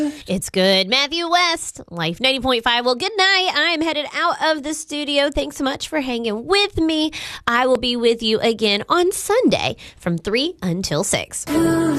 It's good. Matthew West, Life 90.5. Well, good night. I'm headed out of the studio. Thanks so much for hanging with me. I will be with you again on Sunday from 3 until 6.